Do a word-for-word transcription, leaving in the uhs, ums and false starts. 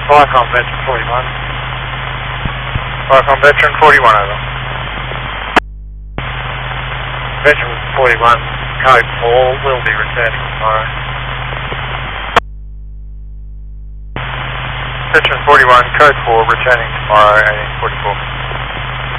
Viacom Veteran forty-one. Viacom Veteran forty-one, over. Veteran forty-one, code four, will be returning tomorrow. Veteran forty-one, code four, returning tomorrow, eighteen forty-four.